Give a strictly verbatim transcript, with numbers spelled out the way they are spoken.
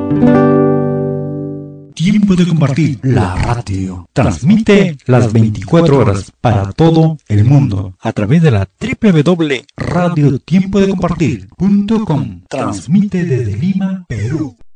Tiempo de compartir. La radio transmite las veinticuatro horas para todo el mundo a través de la doble u doble u doble u punto radio tiempo de compartir punto com. Transmite desde Lima, Perú.